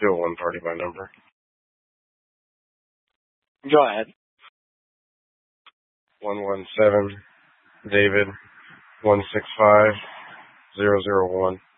201 party by number. Go ahead. 117 David 165001.